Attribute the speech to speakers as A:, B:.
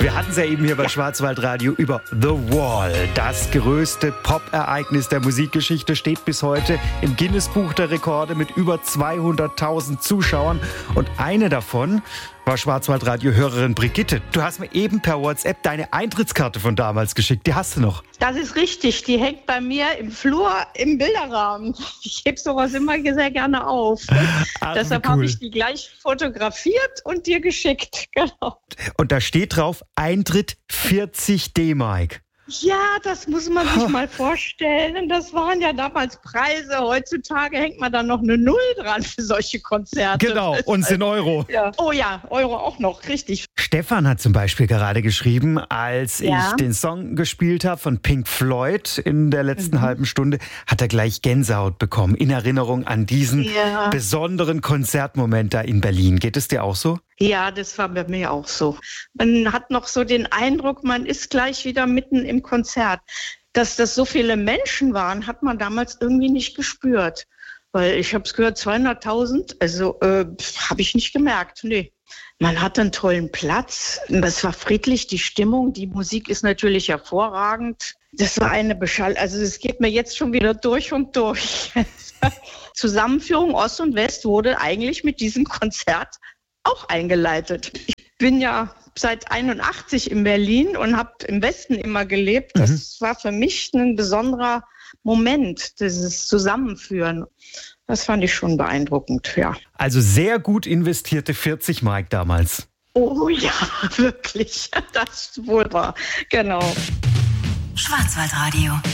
A: Wir hatten es ja eben hier bei Schwarzwaldradio über The Wall. Das größte Pop-Ereignis der Musikgeschichte steht bis heute im Guinness-Buch der Rekorde mit über 200.000 Zuschauern. Und eine davon war Schwarzwaldradio-Hörerin Brigitte. Du hast mir eben per WhatsApp deine Eintrittskarte von damals geschickt. Die hast du noch.
B: Das ist richtig. Die hängt bei mir im Flur im Bilderrahmen. Ich heb sowas immer sehr gerne auf.
A: Ach,
B: deshalb
A: cool.
B: habe ich die gleich fotografiert und dir geschickt. Genau.
A: Und da steht drauf, Eintritt 40 D-Mark.
B: Ja, das muss man sich mal vorstellen. Das waren ja damals Preise. Heutzutage hängt man da noch eine Null dran für solche Konzerte.
A: Genau, und sind Euro.
B: Ja. Oh ja, Euro auch noch, richtig.
A: Stefan hat zum Beispiel gerade geschrieben, als ich den Song gespielt habe von Pink Floyd in der letzten halben Stunde, hat er gleich Gänsehaut bekommen in Erinnerung an diesen besonderen Konzertmoment da in Berlin. Geht es dir auch so?
B: Ja, das war bei mir auch so. Man hat noch so den Eindruck, man ist gleich wieder mitten im Konzert. Dass das so viele Menschen waren, hat man damals irgendwie nicht gespürt. Weil ich habe es gehört, 200.000, also habe ich nicht gemerkt, nee. Man hatte einen tollen Platz, es war friedlich, die Stimmung, die Musik ist natürlich hervorragend. Das war eine also es geht mir jetzt schon wieder durch und durch. Zusammenführung Ost und West wurde eigentlich mit diesem Konzert auch eingeleitet. Ich bin ja seit 81 in Berlin und habe im Westen immer gelebt. Das war für mich ein besonderer Moment, dieses Zusammenführen. Das fand ich schon beeindruckend, ja.
A: Also sehr gut investierte 40 Mark damals.
B: Oh ja, wirklich. Das wohl war, genau.
C: Schwarzwaldradio.